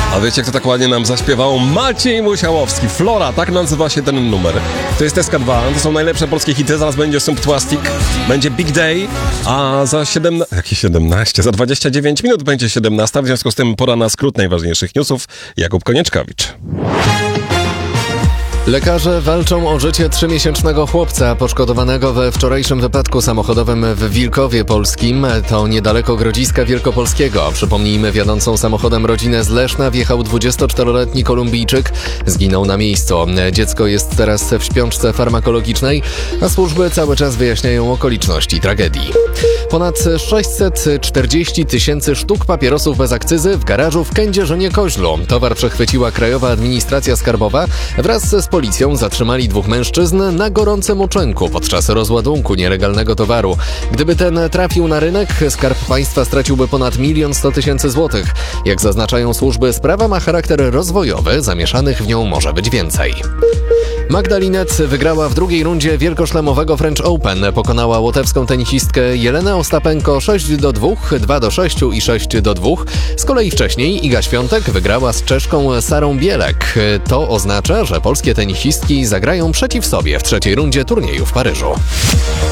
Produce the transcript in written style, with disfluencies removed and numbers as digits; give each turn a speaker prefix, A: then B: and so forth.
A: A wiecie, kto tak ładnie nam zaśpiewał? Maciej Musiałowski. Flora, tak nazywa się ten numer. To jest SK2, to są najlepsze polskie hity. Zaraz będzie Sumptłastik, będzie Big Day, a za 17? Za 29 minut będzie 17. W związku z tym pora na skrót najważniejszych newsów. Jakub Konieczkowicz.
B: Lekarze walczą o życie 3-miesięcznego chłopca poszkodowanego we wczorajszym wypadku samochodowym w Wilkowie Polskim. To niedaleko Grodziska Wielkopolskiego. Przypomnijmy, wiodącą samochodem rodzinę z Leszna wjechał 24-letni Kolumbijczyk. Zginął na miejscu. Dziecko jest teraz w śpiączce farmakologicznej, a służby cały czas wyjaśniają okoliczności tragedii. Ponad 640 000 sztuk papierosów bez akcyzy w garażu w Kędzierzynie-Koźlu. Towar przechwyciła Krajowa Administracja Skarbowa. Wraz z policją zatrzymali 2 mężczyzn na gorącym uczynku podczas rozładunku nielegalnego towaru. Gdyby ten trafił na rynek, Skarb Państwa straciłby ponad 1 100 000 złotych. Jak zaznaczają służby, sprawa ma charakter rozwojowy, zamieszanych w nią może być więcej. Magda Linette wygrała w drugiej rundzie wielkoszlemowego French Open. Pokonała łotewską tenisistkę Jelenę Ostapenko 6-2, 2-6 i 6-2. Z kolei wcześniej Iga Świątek wygrała z Czeszką Sarą Bielek. To oznacza, że polskie tenisistki zagrają przeciw sobie w trzeciej rundzie turnieju w Paryżu.